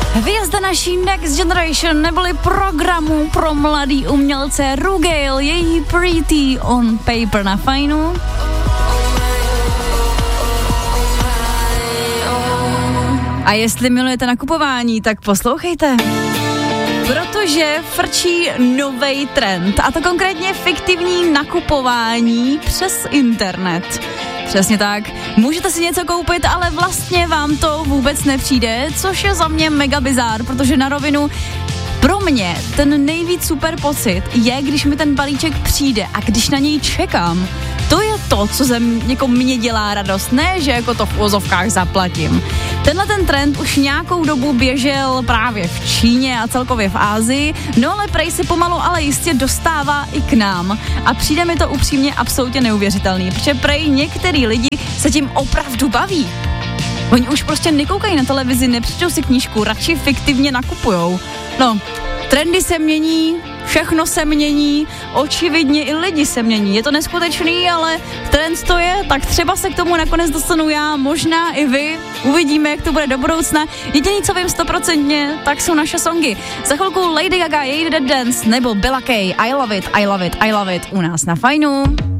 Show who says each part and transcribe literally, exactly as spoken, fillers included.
Speaker 1: Hvězda naší Next Generation neboli programu pro mladý umělce Rugail, její Pretty on Paper na Fajnu. A jestli milujete nakupování, tak poslouchejte. Protože frčí novej trend, a to konkrétně fiktivní nakupování přes internet. Přesně tak. Můžete si něco koupit, ale vlastně vám to vůbec nepřijde, což je za mě mega bizár, protože na rovinu pro mě ten nejvíc super pocit je, když mi ten balíček přijde a když na něj čekám. To je to, co ze jako mě dělá radost, ne, že jako to v uvozovkách zaplatím. Tenhle ten trend už nějakou dobu běžel právě v Číně a celkově v Asii, no ale prej se pomalu ale jistě dostává i k nám. A přijde mi to upřímně absolutně neuvěřitelný, protože prej některý lidi se tím opravdu baví. Oni už prostě nekoukají na televizi, nepřečtou si knížku, radši fiktivně nakupujou. No, trendy se mění, všechno se mění, očividně i lidi se mění. Je to neskutečný, ale trend to je, tak třeba se k tomu nakonec dostanu já, možná i vy. Uvidíme, jak to bude do budoucna. Jediný, co vím stoprocentně, tak jsou naše songy. Za chvilku Lady Gaga, její Dead Dance, nebo Bella K, I love it, I love it, I love it u nás na Fajnu.